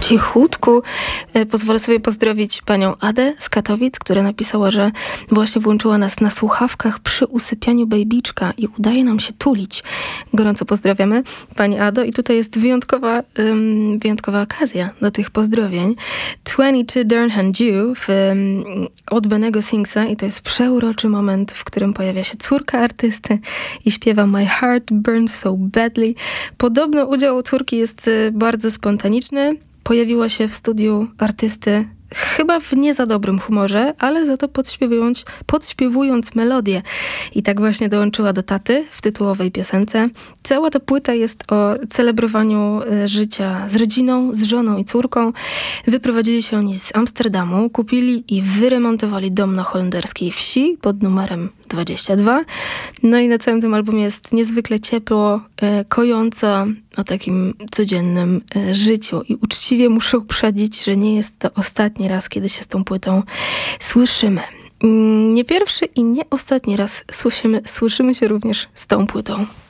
cichutku. Pozwolę sobie pozdrowić panią Adę z Katowic, która napisała, że właśnie włączyła nas na słuchawkach przy usypianiu bejbiczka i udaje nam się tulić. Gorąco pozdrawiamy pani Ado i tutaj jest wyjątkowa okazja do tych pozdrowień. 22 Durham Dew od Benego Singsa i to jest przeuroczy moment, w którym pojawia się córka artysty i śpiewa My Heart Burns So Badly. Podobno udział córki jest bardzo spontaniczny. Pojawiła się w studiu artysty chyba w nie za dobrym humorze, ale za to podśpiewując melodię. I tak właśnie dołączyła do taty w tytułowej piosence. Cała ta płyta jest o celebrowaniu życia z rodziną, z żoną i córką. Wyprowadzili się oni z Amsterdamu, kupili i wyremontowali dom na holenderskiej wsi pod numerem 22. No i na całym tym albumie jest niezwykle ciepło, kojąco o takim codziennym życiu. I uczciwie muszę uprzedzić, że nie jest to ostatni raz, kiedy się z tą płytą słyszymy. Nie pierwszy i nie ostatni raz słyszymy się również z tą płytą.